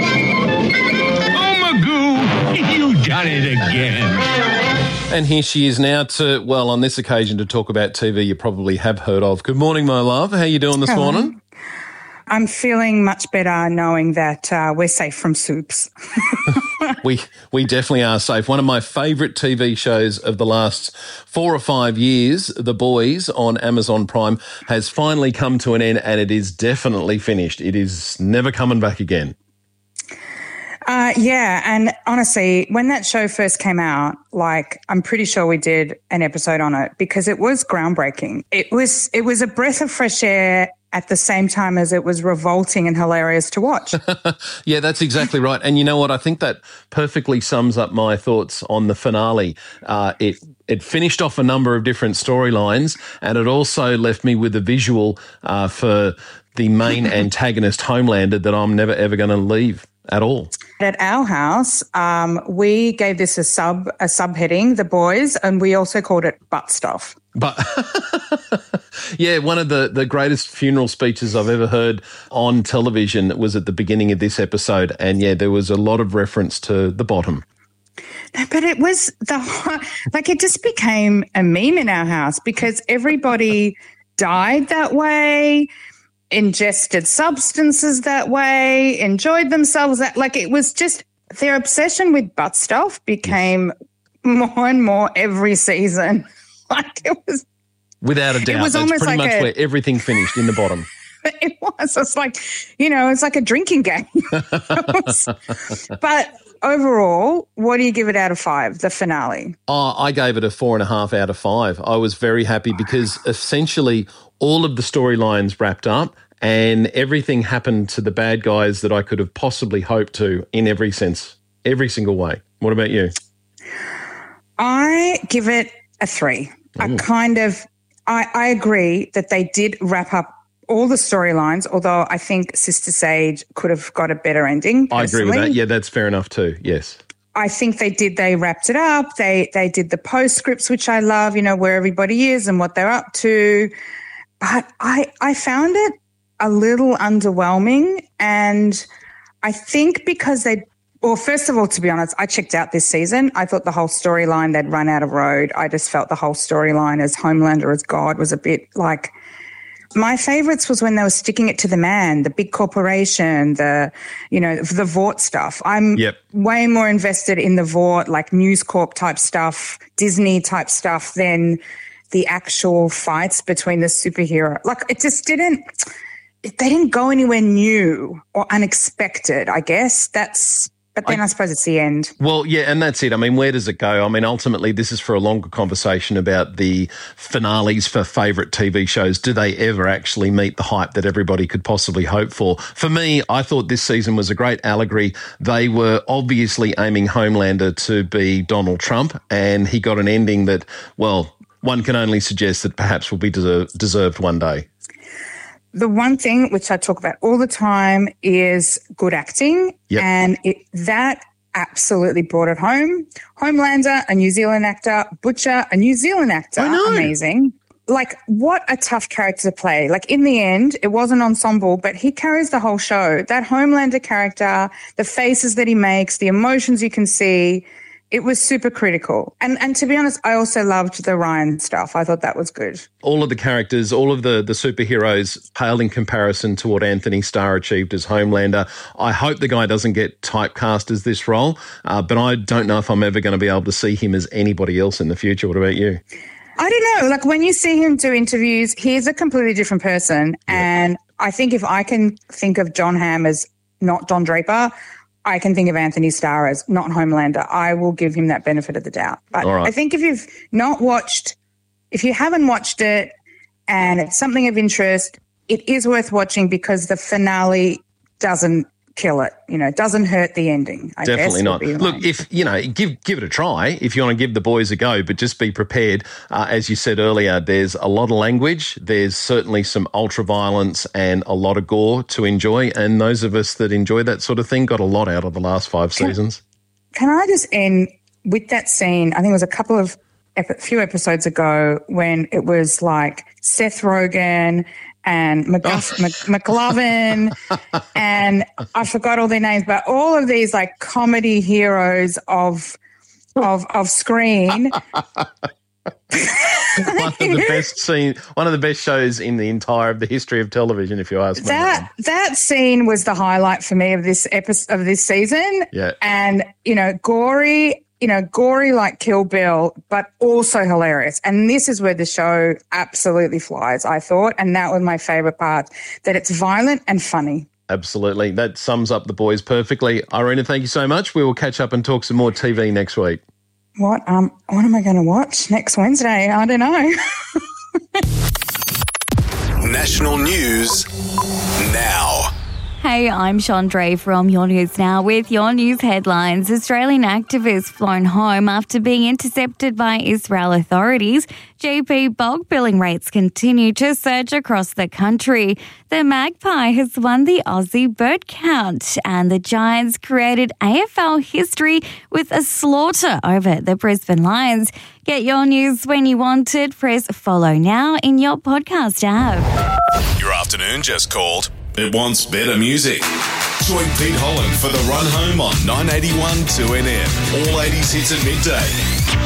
Oh, Magoo, you done it again. And here she is now on this occasion to talk about TV you probably have heard of. Good morning, my love. How you doing this morning? I'm feeling much better knowing that we're safe from Soups. We definitely are safe. One of my favourite TV shows of the last 4 or 5 years, The Boys on Amazon Prime, has finally come to an end, and it is definitely finished. It is never coming back again. Yeah, and honestly, when that show first came out, I'm pretty sure we did an episode on it because it was groundbreaking. It was a breath of fresh air at the same time as it was revolting and hilarious to watch. Yeah, that's exactly right. And you know what? I think that perfectly sums up my thoughts on the finale. It finished off a number of different storylines, and it also left me with a visual for the main antagonist, Homelander, that I'm never, ever going to leave at all. At our house, we gave this a subheading, The Boys, and we also called it Butt Stuff. But yeah, one of the greatest funeral speeches I've ever heard on television was at the beginning of this episode. And yeah, there was a lot of reference to the bottom. No, but it was it just became a meme in our house because everybody died that way, ingested substances that way, enjoyed themselves it was just their obsession with butt stuff became more and more every season. It was without a doubt. That's pretty much where everything finished, in the bottom. It was. It's it's like a drinking game. But overall, what do you give it out of 5, the finale? Oh, I gave it a 4.5 out of 5. I was very happy because essentially all of the storylines wrapped up and everything happened to the bad guys that I could have possibly hoped to in every sense, every single way. What about you? I give it a 3. I agree that they did wrap up all the storylines, although I think Sister Sage could have got a better ending. Personally. I agree with that. Yeah, that's fair enough too. Yes. I think they did. They wrapped it up. They did the postscripts, which I love, where everybody is and what they're up to. But I found it a little underwhelming. And I think because first of all, to be honest, I checked out this season. I thought the whole storyline, they'd run out of road. I just felt the whole storyline as Homelander as God was a bit my favourites was when they were sticking it to the man, the big corporation, the Vought stuff. I'm way more invested in the Vought, News Corp type stuff, Disney type stuff than the actual fights between the superhero. It just they didn't go anywhere new or unexpected, I guess. But then I suppose it's the end. Well, yeah, and that's it. I mean, where does it go? I mean, ultimately, this is for a longer conversation about the finales for favourite TV shows. Do they ever actually meet the hype that everybody could possibly hope for? For me, I thought this season was a great allegory. They were obviously aiming Homelander to be Donald Trump, and he got an ending that, well, one can only suggest that perhaps will be deserved one day. The one thing which I talk about all the time is good acting, and that absolutely brought it home. Homelander, a New Zealand actor. Butcher, a New Zealand actor. I know. Amazing. What a tough character to play. In the end, it was an ensemble, but he carries the whole show. That Homelander character, the faces that he makes, the emotions you can see, it was super critical. And to be honest, I also loved the Ryan stuff. I thought that was good. All of the characters, all of the superheroes paled in comparison to what Anthony Starr achieved as Homelander. I hope the guy doesn't get typecast as this role, but I don't know if I'm ever going to be able to see him as anybody else in the future. What about you? I don't know. When you see him do interviews, he's a completely different person. And I think if I can think of John Hamm as not Don Draper, I can think of Anthony Starr as not Homelander. I will give him that benefit of the doubt. But I think if you haven't watched it and it's something of interest, it is worth watching because the finale doesn't kill it, doesn't hurt the ending. Definitely not. Look, if, give it a try if you want to give The Boys a go, but just be prepared. As you said earlier, there's a lot of language. There's certainly some ultra violence and a lot of gore to enjoy. And those of us that enjoy that sort of thing got a lot out of the last 5 seasons. Can I just end with that scene? I think it was a few episodes ago when it was Seth Rogen and McLovin, and I forgot all their names, but all of these like comedy heroes of screen. One of the best shows in the history of television, if you ask me. That scene was the highlight for me of this episode of this season. Yeah, and gory like Kill Bill, but also hilarious. And this is where the show absolutely flies, I thought, and that was my favorite part, that it's violent and funny. Absolutely, that sums up The Boys perfectly. Irina, thank you so much. We will catch up and talk some more TV next week. What am I going to watch next Wednesday? I don't know. National news now. Hey, I'm Chandra from Your News Now with your news headlines. Australian activists flown home after being intercepted by Israel authorities. GP bulk billing rates continue to surge across the country. The Magpie has won the Aussie bird count, and the Giants created AFL history with a slaughter over the Brisbane Lions. Get your news when you want it. Press follow now in your podcast app. Your afternoon just called. It wants better music. Join Pete Holland for the run home on 981 2NM. All 80s hits at midday.